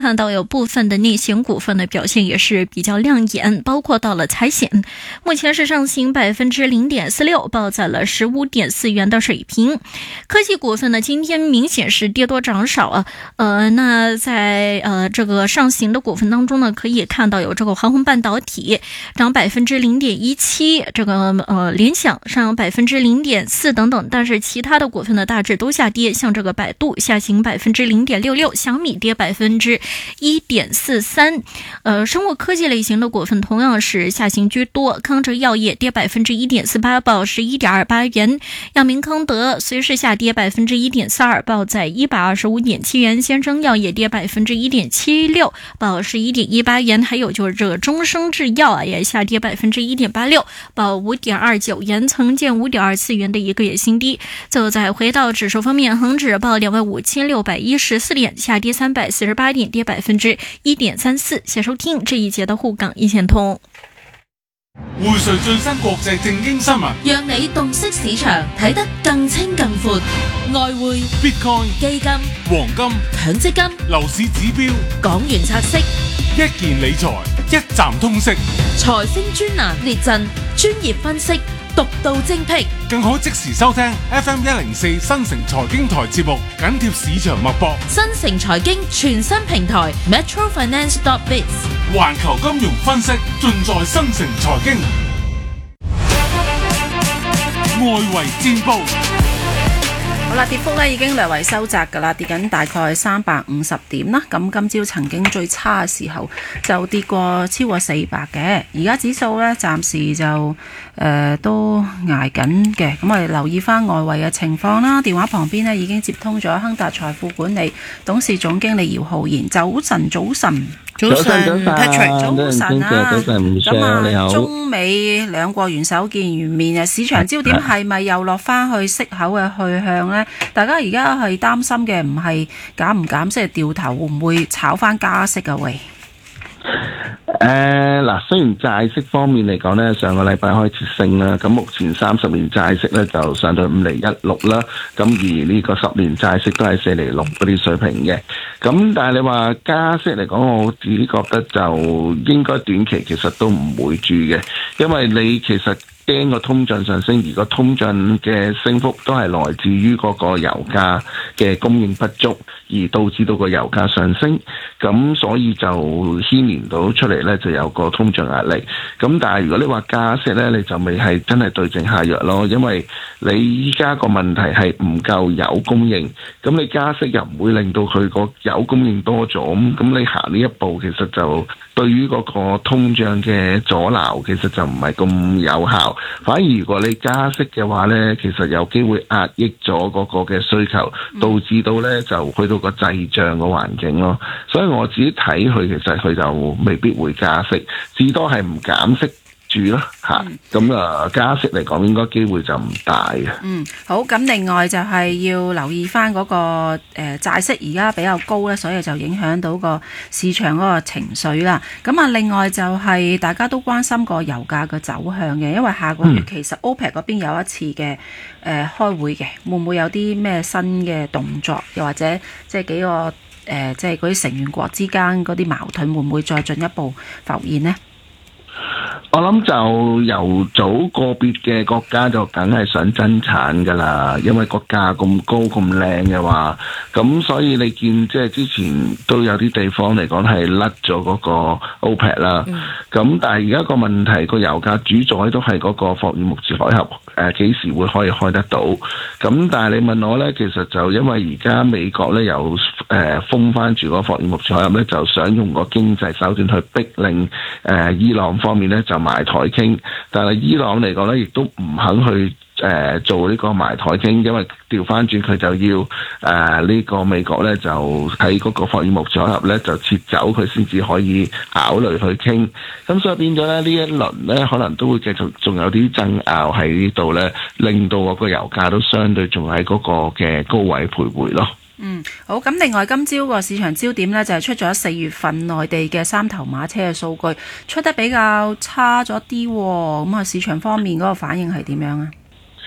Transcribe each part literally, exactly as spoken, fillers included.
看到有部分的内型股份的表现也是比较亮眼，包括到了财险，目前是上行百分之零点四六，报在了十五点四元的水平。科技股份呢，今天明显是跌多涨少啊。呃，那在呃这个上行的股份当中呢，可以看到有这个华虹半导体涨百分之零点一七，这个呃联想上百分之零点四等等，但是其他的股份呢大致都下跌，像这个百度下行百分之零点六六，小米跌百分之一点四三。呃，生物科技类型的股份同样是下行居多，康哲药业跌百分之一点四八，报十一点二八元；药明康德虽是下跌百分之一点四二，报在一百二十五点七元；先生药业跌百分之一点七六，报十一点一八元；还有就是这个中生制药啊，也下跌百分之一点八六，报五点二九元，曾见五点二四元的一个月新低。最后再回到指数方面，恒指报两万五千六百一十四点，下跌三百四十八点，跌百分之一点三四。谢收听这一节的沪港一線通。 匯萃最新國際正經新聞， 讓你洞悉市場，睇得更清更闊。外匯、 Bitcoin、 基金、 黃金、 強積金、 樓市指標、 港元拆息、 一件理財，一站通識， 財星專欄列陣，專業分析，獨到精闢， 更可即時收聽 F M 一零四新城財經台節目，緊貼市場脈搏。 新城財經全新平台 Metro Finance dot biz， 環球金融分析盡在新城財經。外圍戰報。 好啦，跌幅咧已經略為收窄㗎啦，跌緊大概三百五十點啦。咁今朝曾經最差嘅時候就跌過超過四百嘅，而家指數咧暫時就誒、呃、都捱緊嘅。咁我哋留意翻外圍嘅情況啦。電話旁邊呢已經接通咗亨達財富管理董事總經理姚浩然。早晨，早晨。 早晨 Patrick， 早晨啊！ 早晨， 咁啊， 好。 中美兩國元首見完面啊，市場焦點係咪又落翻去息口嘅去向呢？大家而家係擔心嘅唔係減唔減息，掉頭會唔會炒翻加息啊？喂？ 誒嗱，雖然債息方面嚟講咧，上個禮拜開始升啦，咁目前三十年債息咧就上到五厘一六啦，咁而呢個十年債息都係四厘六嗰啲水平嘅，咁但係你話加息嚟講，我自己覺得就應該短期其實都唔會住嘅，因為你其實驚個通脹上升，而個通脹嘅升幅都係來自於嗰個油價嘅供應不足，而導致到個油價上升，咁所以就牽連到出嚟呢，就有個通脹壓力。咁但係如果你話加息呢，你就未係真係對症下藥咯，因為你依家個問題係唔夠油供應，咁你加息又唔會令到佢個油供應多咗，咁你行呢一步其實就對於嗰個通脹嘅阻撓其實就唔係咁有效。反而如果你加息嘅話呢，其實有機會壓抑咗嗰個嘅需求，導致到呢就去到個滯脹嘅環境咯。所以我自己睇佢，其實佢就未必會加息，至多係唔減息住咯嚇。咁啊加息嚟講，應該機會就唔大嘅。 嗯，好。咁另外就係要留意翻嗰、嗰個誒、呃、債息而家比較高咧，所以就影響到個市場嗰個情緒啦。咁啊，另外就係大家都關心個油價嘅走向嘅，因為下個月其實 OPEC 嗰邊有一次嘅誒、呃、開會嘅，會唔會有啲咩新嘅動作，又或者即係幾個誒、呃、即係嗰啲成員國之間嗰啲矛盾會唔會再進一步浮現呢？ 我諗就由早個別嘅國家就梗係想增產㗎啦，因為個價咁高咁靚嘅話，咁所以你見即係之前都有啲地方嚟講係甩咗嗰個 OPEC 啦。咁、嗯、但係而家個問題，個油價主宰都係嗰個霍爾木茲海峽誒幾時會可以開得到？咁但係你問我呢，其實就因為而家美國呢有誒、呃、封翻住嗰個霍爾木茲海峽呢，就想用個經濟手段去逼令誒、呃、伊朗方面呢就埋台傾，但係伊朗嚟講呢，亦都唔肯去誒、呃、做呢個埋台傾，因為調翻轉佢就要誒呢、呃這個美國呢，就喺嗰個霍爾木茲海峽呢就撤走佢先至可以考慮去傾，咁所以變咗咧呢一輪呢，可能都會繼續仲有啲爭拗喺呢度呢，令到嗰個油價都相對仲喺嗰個嘅高位徘徊咯。 嗯，好。咁另外今朝個市場焦點呢，就係、是、出咗四月份內地嘅三頭馬車嘅數據，出得比較差咗啲，咁啊市場方面嗰個反應係點樣啊？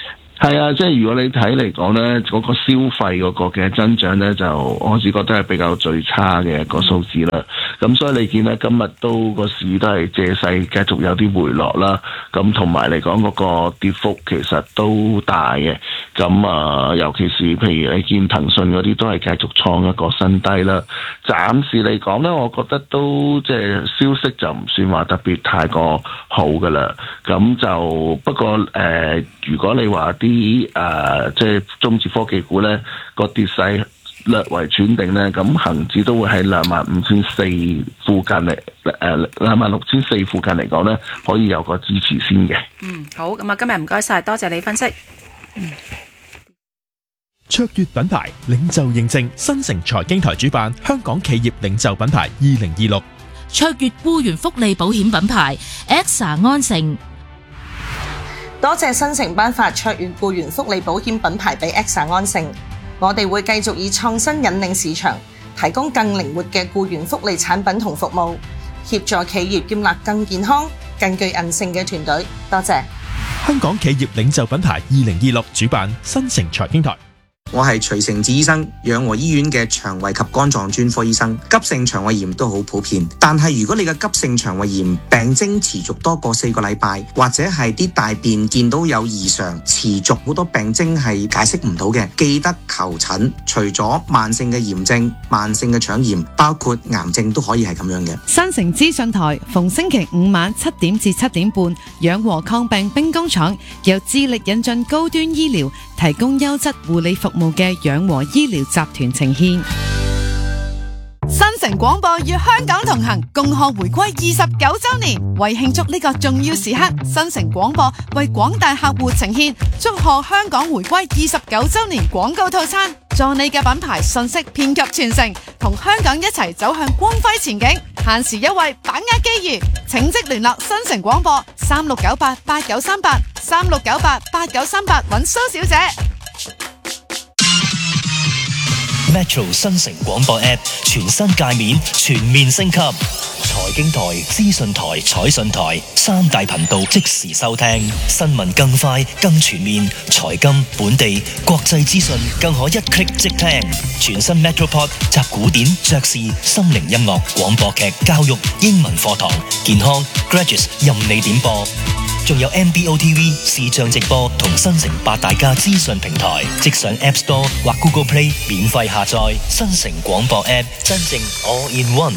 係啊，即係如果你睇嚟講咧，嗰、那個消費嗰個嘅增長咧，就我自覺得係比較最差嘅一個數字啦。咁所以你見咧，今日都個市都係借勢繼續有啲回落啦。咁同埋嚟講嗰個跌幅其實都大嘅。咁啊，尤其是譬如你見騰訊嗰啲都係繼續創一個新低啦。暫時嚟講咧，我覺得都即係消息就唔算話特別太過好噶啦。咁就不過誒、呃，如果你話啲誒即係中字科技股咧，個跌勢略為轉定咧，咁恒指都會喺兩萬五千四附近嚟，誒兩萬六千四附近嚟講咧，可以有個支持先嘅。 嗯，好，咁啊，今日唔該晒，多謝你分析。嗯。 卓越品牌領袖認證，新城財經台主辦香港企業領袖品牌二零二六。 卓越僱員福利保險品牌 E X A 安盛。 多謝新城頒發卓越僱員福利保險品牌俾 E X A 安盛，我哋會繼續以創新引領市場，提供更靈活嘅僱員福利產品同服務，協助企業建立更健康、更具韌性嘅團隊。多謝香港企業領袖品牌二零二六主辦新城財經台。 我係徐成志醫生，養和醫院嘅腸胃及肝臟專科醫生。急性腸胃炎都好普遍，但係如果你嘅急性腸胃炎病徵持續多過四個禮拜，或者係啲大便見到有異常，持續好多病徵係解釋唔到嘅，記得求診。除咗慢性嘅炎症、慢性嘅腸炎，包括癌症都可以係咁樣嘅。 新城資訊台逢星期五晚七點至七點半，養和抗病兵工廠由致力引進高端醫療，提供優質護理服務嘅養和醫療集團呈獻。新城廣播與香港同行，共賀回歸二十九周年。為慶祝呢個重要時刻，新城廣播為廣大客戶呈獻祝賀香港回歸二十九周年廣告套餐，助你嘅品牌信息遍及全城，同香港一齊走向光輝前景。限時優惠，把握機遇，請即聯絡新城廣播三六九八八九三八三六九八八九三八揾蘇小姐。 Metro 新城廣播 App 全新界面全面升級，財經台、資訊台、彩訊台三大頻道即時收聽，新聞更快更全面，財金、本地、國際資訊更可一 click 即聽。全新 Metropod 集古典、爵士、心靈音樂、廣播劇、教育、英文課堂、健康、Graduates 任你點播。仲有 M B O T V 視像直播同新城八大家資訊平台，即上 App Store 或 Google Play 免費下載新城廣播 App， 真正 All in One。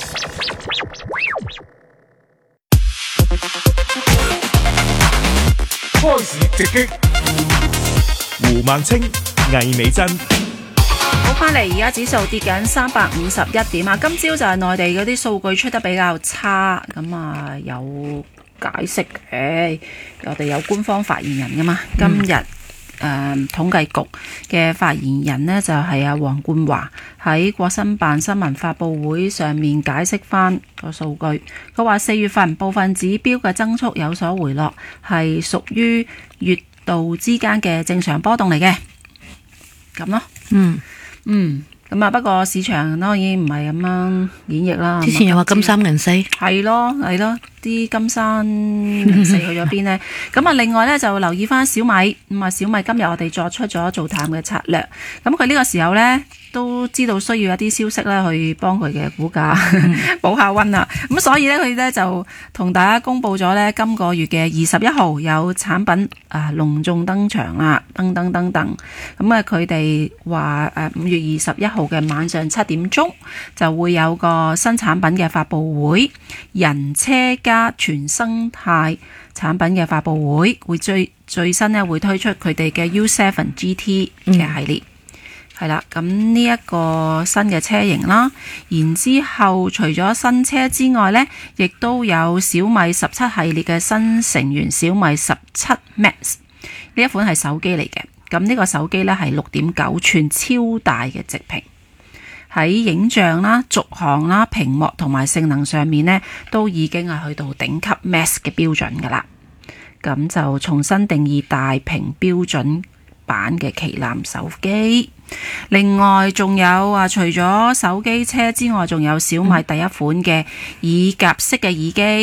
開市直擊， 胡孟青、魏美珍。 好，翻嚟，而家指數跌緊三百五十一點啊！今朝就係內地嗰啲數據出得比較差，咁啊有解釋嘅，我哋有官方發言人噶嘛？今日誒、呃、統計局嘅發言人呢，就係阿黃冠華喺國新辦新聞發佈會上面解釋翻個數據。佢話四月份部分指標嘅增速有所回落，係屬於月度之間嘅正常波動嚟嘅，咁咯。嗯嗯。咁啊，不過市場當然唔係咁樣演繹啦。 之前又話金三銀四， 係咯係咯，啲金三銀四去咗邊呢？咁啊，另外咧就留意翻小米，咁啊小米今日我哋作出咗做淡嘅策略。咁佢呢個時候咧都知道需要一啲消息咧去幫佢嘅股價保下溫啦。咁所以咧佢咧就同大家公布咗咧今個月嘅二十一號有產品啊隆重登場啦，噔噔噔噔。咁啊佢哋話誒五月二十一號嘅晚上七點鐘就會有個新產品嘅發布會，人車家全生態產品嘅發布會，會最最新咧會推出佢哋嘅 U 七 G T 嘅系列，係啦、嗯。咁呢一個新嘅車型啦，然之後除咗新車之外呢，亦都有小米十七系列嘅新成員小米十七 Max， 呢一款係手機嚟嘅。咁呢個手機呢係六點九寸超大嘅直屏。喺影像啦、續航啦、屏幕同埋性能上面呢，都已經係去到頂級 Max 嘅標準噶啦。咁就重新定義大屏標準版嘅旗艦手機。另外仲有啊，除咗手機車之外，仲有小米第一款嘅耳夾式嘅耳機，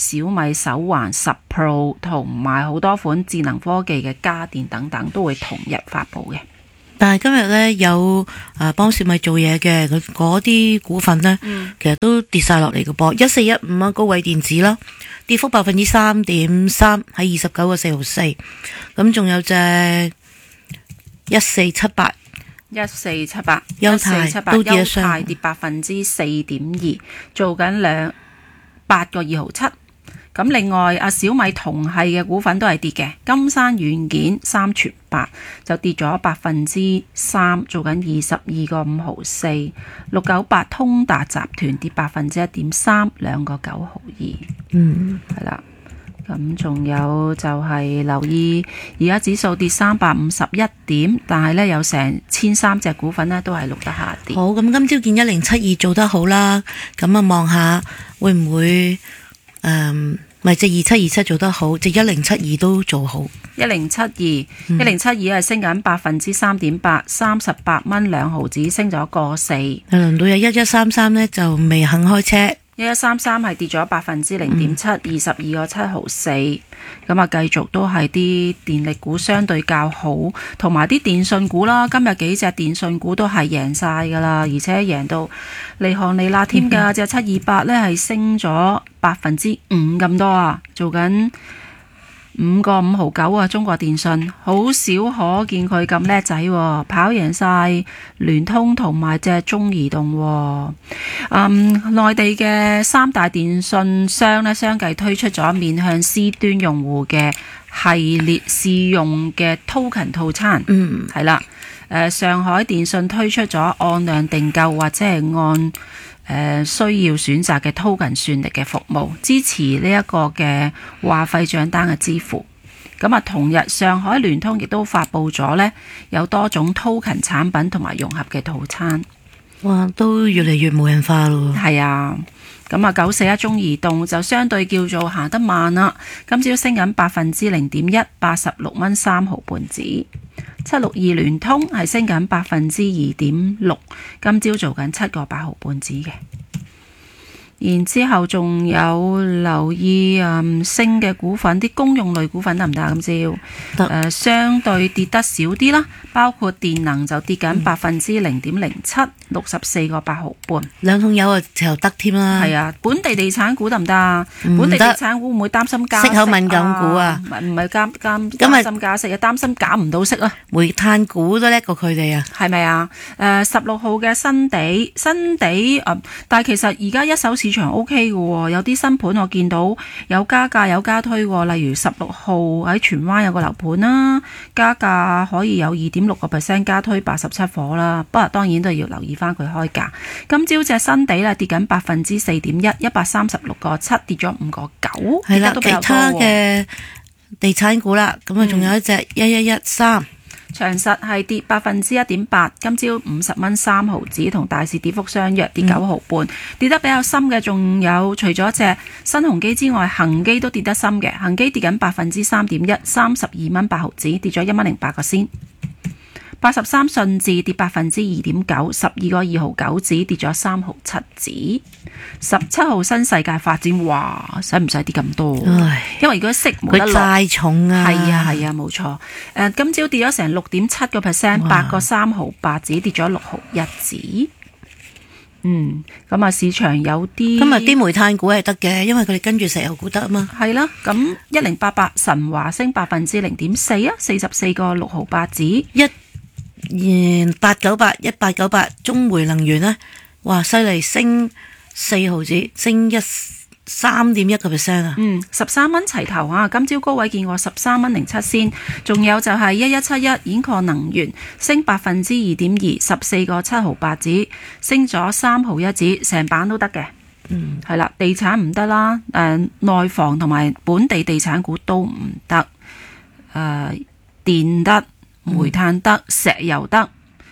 小米手環十 Pro 同埋好多款智能科技嘅家電等等都會同日發布嘅。 但係今日呢，有誒幫小米做嘢嘅嗰啲股份呢，嗯、其實都跌晒落嚟嘅噃。一四一五啊，高偉電子啦，跌幅百分之三點三，喺二十九個四毫四。咁仲有隻一四七八， 一四七八， 優泰都跌一雙， 優泰跌百分之四點二，做緊兩八個二毫七。咁另外阿小米同系嘅股份都係跌嘅，金山軟件、三全八就跌咗百分之三，做緊二十二個五毫四。六九八通達集團跌百分之一點三，兩個九毫二。 嗯， 係啦。咁仲有就係留意，而家指數跌三百五十一點，但係呢有成千三隻股份呢都係錄得下跌。 好，咁今朝見一零七二做得好啦，咁啊望下會唔會？誒，咪隻二七二七做得好，隻一零七二都做好。 一零七二，一零七二係升緊百分之三點八，三十八蚊兩毫子，升咗個四。 輪到有一一三三呢，就未肯開車。 一一三三係跌咗百分之零點七，二十二個七毫四。咁啊，繼續都係啲電力股相對較好，同埋啲電信股啦。今日幾隻電信股都係贏晒噶啦，而且贏到利航利辣添噶。隻七二八呢係升咗百分之五咁多啊，做緊五個五毫九啊！中國電信好少可見佢咁叻仔，跑贏晒聯通同埋隻中移動。嗯，內地嘅三大電信商呢，相繼推出咗面向 C 端用戶嘅系列試用嘅 token 套餐。 嗯， 係啦。誒，上海電信推出咗按量訂購或者係按誒需要選擇嘅 token 算力嘅服務，支持呢一個嘅話費賬單嘅支付。咁啊，同日上海聯通亦都發布咗呢有多種 token 產品同埋融合嘅套餐。 哇，都越嚟越無人化咯。 係啊，咁啊九四一中移動就相對叫做行得慢啦，今朝升緊百分之零點一，八十六蚊三毫半子。七六二聯通係升緊百分之二點六，今朝做緊七個八毫半子嘅。然之後仲有留意誒、嗯、升嘅股份，啲公用類股份得唔得？今朝誒相對跌得少啲啦，包括電能就跌緊百分之零點零七，六十四個八毫半。 兩桶油啊，就得添啦。 係啊，本地地產股得唔得？ 唔得。 本地地產股會唔會擔心加息？ 息口敏感股啊， 唔係唔係擔擔擔心加息啊，擔心減唔到息啊。 煤炭股都叻過佢哋啊， 係咪啊？誒十六號嘅新地新地誒、呃，但係其實而家一手市場 O K 嘅喎，有啲新盤我見到有加價有加推喎，例如十六號喺荃灣有個樓盤啦，加價可以有二點六個 percent 加推八十七伙啦，不過當然都要留意翻佢開價。今朝隻新地咧跌緊百分之四點一，一百三十六個七，跌咗五個九， 係啦，其他嘅地產股啦，咁啊仲有一隻一一一三。 長實係跌百分之一點八，今朝五十蚊三毫子，同大市跌幅相約，跌九毫半。嗯、跌得比較深嘅仲有除咗隻新鴻基之外，恒基都跌得深嘅，恒基跌緊百分之三點一，三十二蚊八毫子，跌咗一蚊零八個仙。八十三順治跌百分之二點九，十二個二毫九子，跌咗三毫七子。十七號新世界發展，哇，使唔使跌咁多？ 唉， 因為如果息冇得落， 佢債重啊， 係啊係啊，冇錯。誒，今朝跌咗成六點七個 percent， 八個三毫八子，跌咗六毫一子。嗯，咁啊，市場有啲今日啲煤炭股係得嘅，因為佢哋跟住石油股得啊嘛。 係啦，咁一零八八神華升百分之零點四啊，四十四個六毫八子。 一八九八一八九八中煤能源呢，哇犀利，升四毫子，升一三點一個 percent 啊！ 嗯，十三蚊齊頭啊！今朝高位見過十三蚊零七仙，仲有就係一一七一兗礦能源升百分之二點二，十四個七毫八子，升咗三毫一子，成版都得嘅。 嗯， 係啦，地產唔得啦，誒、呃，內房同埋本地地產股都唔得，誒、呃，電得。煤炭得，石油得，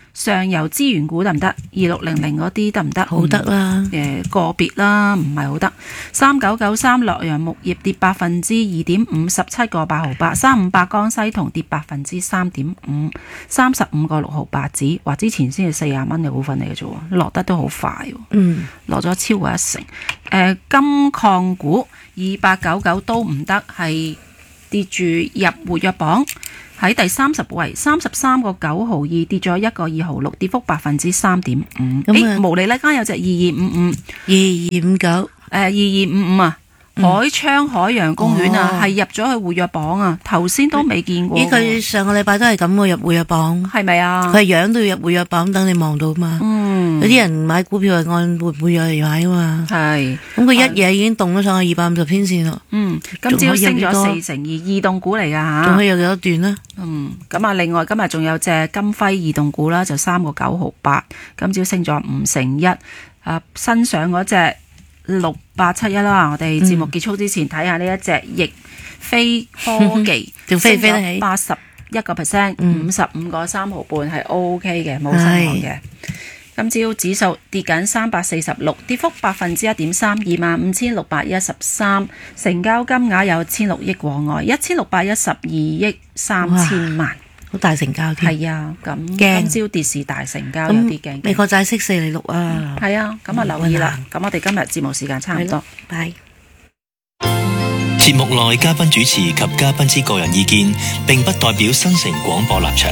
上游資源股得唔得？二六零零嗰啲得唔得？ 好得啦， 誒、嗯、個別啦，唔係好得。三九九三洛陽木業跌百分之二點五，十七個八毫八。三五八江西銅跌百分之三點五，三十五個六毫八子。話之前先係四十蚊嘅股份嚟嘅啫喎，落得都好快喎。 嗯， 落咗超過一成。誒、呃、金礦股二八九九都唔得，係跌住入活躍榜。喺第三十位，三十三個九毫二，跌咗一個二毫六，跌幅百分之三點五。誒，無厘啦間有隻二二五五， 二二五九，誒二二五五啊， 嗯、 海昌海洋公園啊，係、哦、入咗去活躍榜啊，頭先都未見過。 咦，佢上個禮拜都係咁喎，入活躍榜， 係咪啊？ 佢係樣都要入活躍榜，等你望到嘛。嗯，有啲人買股票係按活活躍嚟買啊嘛。係，咁佢一嘢已經動咗上去二百五十天線咯。嗯，今朝升咗四成二，異動股嚟㗎嚇。仲可以有幾多段呢？嗯，咁啊，另外今日仲有隻金輝異動股啦，就三個九毫八，今朝升咗五成一。啊，新上嗰隻六八七一啦，我哋節目結束之前睇下呢一隻易飛科技，仲飛唔飛得起？八十一個 percent， 五十五個三毫半係 O K 嘅，冇失望嘅。今朝指數跌緊三百四十六，跌幅百分之一點三，二萬五千六百一十三，成交金額有千六億過外，一千六百一十二億三千萬， 好大成交添。係啊，咁今朝跌市大成交，有啲驚。 美國債息四厘六啊， 係啊，咁啊留意啦。咁我哋今日節目時間差唔多， 拜。 節目內嘉賓主持及嘉賓之個人意見，並不代表新城廣播立場。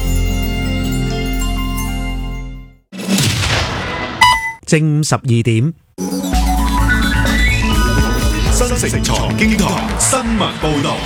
正午十二點， 新城財經台新聞報道。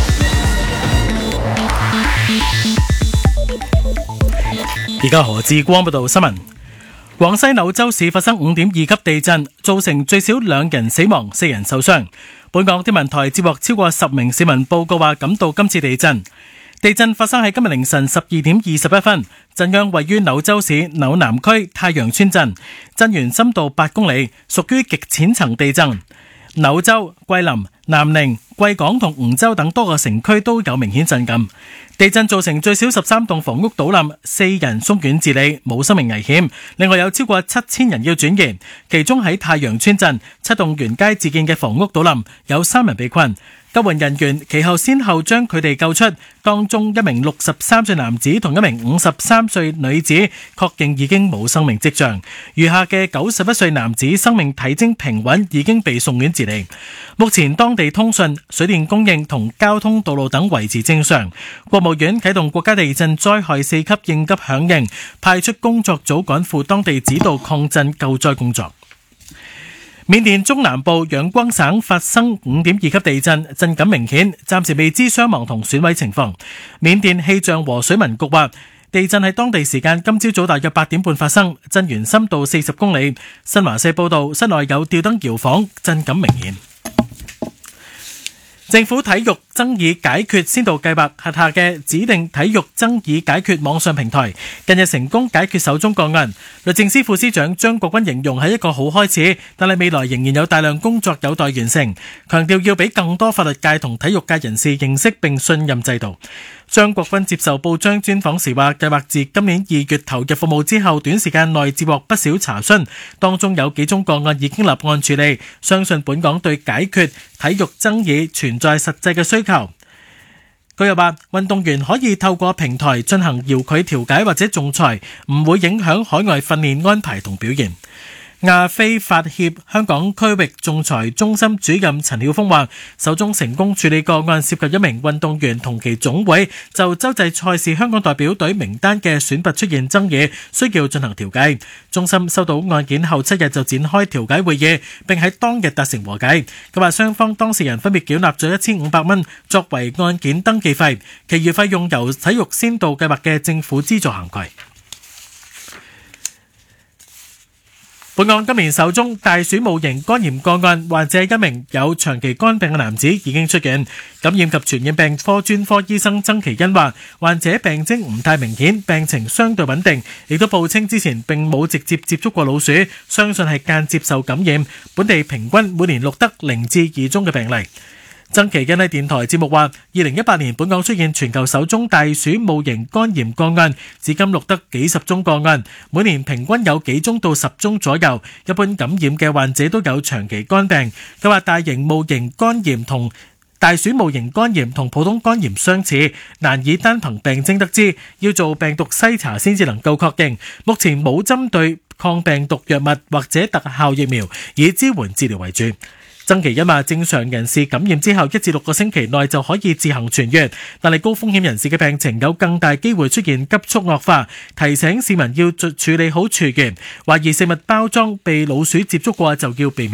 而家何志光報道新聞。廣西柳州市發生五點二級地震，造成最少兩人死亡、四人受傷。本港天文台接獲超過十名市民報告話感到今次地震。地震發生喺今日凌晨十二點二十一分，震央位於柳州市柳南區太陽村鎮，震源深度八公里，屬於極淺層地震。柳州、桂林、南寧、貴港同梧州等多個城區都有明顯震感。地震造成最少十三棟房屋倒冧，四人送院治理，冇生命危險。另外有超過七千人要轉移，其中喺太陽村鎮七棟原街自建嘅房屋倒冧，有三人被困。救援人員其後先後將佢哋救出，當中一名六十三歲男子同一名五十三歲女子確認已經冇生命跡象，餘下嘅九十一歲男子生命體徵平穩，已經被送院治理。目前當地通訊、水電供應同交通道路等維持正常。國務院啟動國家地震災害四級應急響應，派出工作組趕赴當地指導抗震救災工作。緬甸中南部仰光省發生五點二級地震，震感明顯，暫時未知傷亡同損毀情況。緬甸氣象和水文局話，地震喺當地時間今朝早大約八點半發生，震源深度四十公里。新華社報道，室內有吊燈搖晃，震感明顯。政府體育爭議解決先導計劃轄下嘅指定體育爭議解決網上平台，近日成功解決首宗個案。律政司副司長張國軍形容係一個好開始，但係未來仍然有大量工作有待完成，強調要俾更多法律界同體育界人士認識並信任制度。張國軍接受報章專訪時話，計劃自今年二月投入服務之後，短時間內接獲不少查詢，當中有幾宗個案已經立案處理，相信本港對解決體育爭議存在實際嘅需求。佢又話，運動員可以透過平台進行遙距調解或者仲裁，唔會影響海外訓練安排同表現。亞非法協香港區域仲裁中心主任陳曉峰話，首宗成功處理個案涉及一名運動員同其總會就洲際賽事香港代表隊名單嘅選拔出現爭議，需要進行調解。中心收到案件後七日就展開調解會議，並喺當日達成和解。佢話雙方當事人分別繳納咗一千五百蚊作為案件登記費，其餘費用由體育先導計劃嘅政府資助涵蓋。本港今年首宗大鼠戊型肝炎個案，患者一名有長期肝病嘅男子已經出院。感染及傳染病科專科醫生曾其恩話，患者病徵唔太明顯，病情相對穩定，亦都報稱之前並冇直接接觸過老鼠，相信係間接受感染。本地平均每年錄得零至二宗嘅病例。 曾其恩喺電台節目話，二零一八年本港出現全球首宗大鼠戊型肝炎個案，至今錄得幾十宗個案，每年平均有幾宗到十宗左右。一般感染嘅患者都有長期肝病。佢話大型戊型肝炎同大鼠戊型肝炎同普通肝炎相似，難以單憑病徵得知，要做病毒篩查先至能夠確認。目前冇針對抗病毒藥物或者特效疫苗，以支援治療為主。曾其恩話，正常人士感染之後一至六個星期內就可以自行痊癒，但係高風險人士嘅病情有更大機會出現急速惡化，提醒市民要處理好廚餘，懷疑食物包裝被老鼠接觸過就要避免。